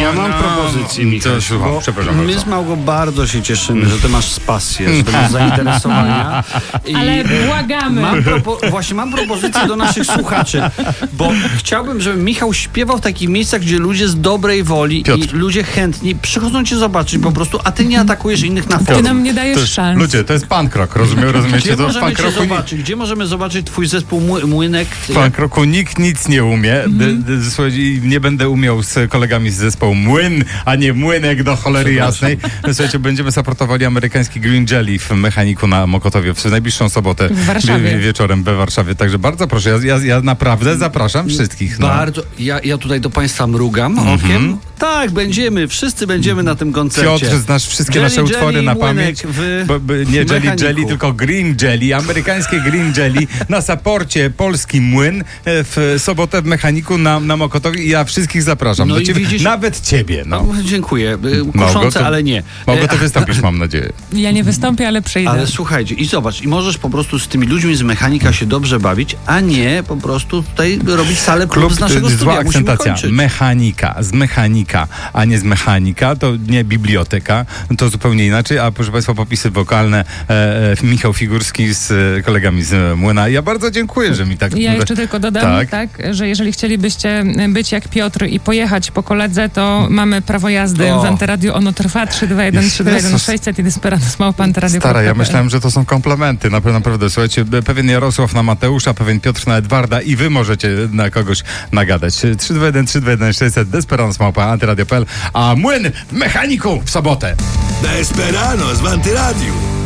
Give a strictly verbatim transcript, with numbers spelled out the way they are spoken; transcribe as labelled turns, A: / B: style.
A: ja mam propozycję, Michał.
B: To, przepraszam
A: my
B: bardzo.
A: z Małgą bardzo się cieszymy, że ty masz pasję, że ty masz zainteresowania. I
C: Ale błagamy.
A: Mam propo- właśnie mam propozycję do naszych słuchaczy, bo chciałbym, żeby Michał śpiewał w takich miejscach, gdzie ludzie z dobrej woli
B: Piotr.
A: i ludzie chętni przychodzą cię zobaczyć po prostu, a ty nie atakujesz innych na
C: Ty
A: forum.
C: nam nie dajesz
B: To jest,
C: szans.
B: ludzie, to jest punk rock, rozumiem, rozumiecie?
A: Gdzie
B: To w
A: możemy
B: punk
A: cię
B: rocku, ni-
A: zobaczyć? Gdzie możemy zobaczyć twój zespół Mły- Młynek?
B: w punk rocku nikt nic nie umie. D- d- słuchajcie, nie będę umiał z kolegami z zespołu Młyn, a nie Młynek do cholery jasnej. Słuchajcie, będziemy supportowali amerykański Green Jelly w Mechaniku na Mokotowie w najbliższą sobotę.
C: W Warszawie.
B: Wie- wieczorem we Warszawie. Także bardzo proszę, ja, ja, ja naprawdę zapraszam wszystkich. No.
A: Bardzo. Ja, ja tutaj do państwa mrugam okiem. Tak, będziemy, wszyscy będziemy na tym koncercie.
B: Piotr, znasz wszystkie
A: Jelly,
B: nasze utwory
A: Jelly,
B: na
A: Młynek
B: pamięć.
A: w
B: Bo, bo, nie Jelly
A: Mechaniku.
B: Jelly, tylko Green Jelly, amerykańskie Green Jelly na saporcie Polski Młyn e, w sobotę w Mechaniku na, na Mokotowie i ja wszystkich zapraszam.
A: No
B: do
A: i
B: ciebie,
A: widzisz-
B: nawet ciebie. No.
A: No, dziękuję. Y,
B: Małgo,
A: Kuszące,
B: to-
A: ale nie.
B: Małgo, ty
A: E,
B: wystąpisz, mam nadzieję.
C: Ja nie wystąpię, ale przyjdę.
A: Ale słuchajcie, i zobacz, i możesz po prostu z tymi ludźmi z Mechanika się dobrze bawić, a nie po prostu tutaj robić salę klub, z naszego
B: y,
A: studia.
B: zła
A: Musimy
B: akcentacja.
A: kończyć.
B: Mechanika, z mechanika, a nie z mechanika, to nie biblioteka, to zupełnie inaczej, a proszę Państwa, popisy wokalne e, e, Michał Figurski z e, kolegami z Młyna. Ja bardzo dziękuję, że mi tak...
C: Ja jeszcze tylko dodam,
B: Tak.
C: tak. że jeżeli chcielibyście być jak Piotr i pojechać po koledze, to mamy prawo jazdy
A: O.
C: w Antyradiu. Ono trwa trzy dwa jeden trzy dwa jeden
B: Jezus.
C: sześćset i Desperados małpa antyradio kropka
B: Stara, ja
C: pe el.
B: myślałem, że to są komplementy. Naprawdę, naprawdę. Słuchajcie, pewien Jarosław na Mateusza, pewien Piotr na Edwarda i wy możecie na kogoś nagadać. trzy dwa jeden trzy dwa jeden sześćset, Desperados małpa antyradio kropka pe el, a Młyn w Mechaniku w sobotę.
D: Desperados w Antyradiu.